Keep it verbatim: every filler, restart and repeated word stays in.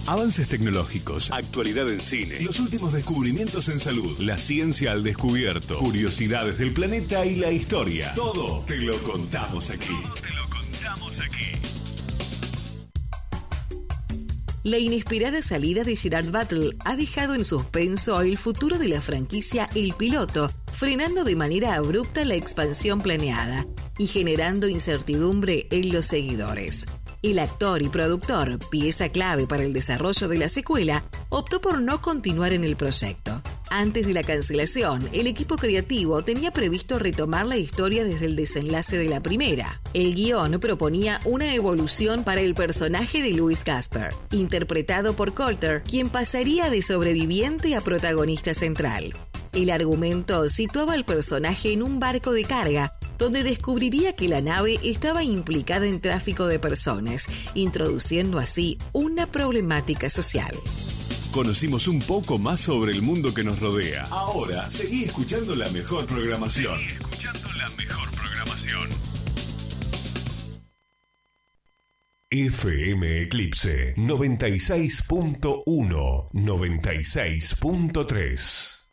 Avances tecnológicos, actualidad en cine, los últimos descubrimientos en salud, la ciencia al descubierto, curiosidades del planeta y la historia. Todo te lo contamos aquí. Todo te lo contamos aquí. La inesperada salida de Gerard Butler ha dejado en suspenso el futuro de la franquicia El Piloto, frenando de manera abrupta la expansión planeada y generando incertidumbre en los seguidores. El actor y productor, pieza clave para el desarrollo de la secuela, optó por no continuar en el proyecto. Antes de la cancelación, el equipo creativo tenía previsto retomar la historia desde el desenlace de la primera. El guión proponía una evolución para el personaje de Louis Casper, interpretado por Coulter, quien pasaría de sobreviviente a protagonista central. El argumento situaba al personaje en un barco de carga, donde descubriría que la nave estaba implicada en tráfico de personas, introduciendo así una problemática social. Conocimos un poco más sobre el mundo que nos rodea. Ahora, seguí escuchando la mejor programación. Seguí escuchando la mejor programación. F M Eclipse noventa y seis punto uno, noventa y seis punto tres.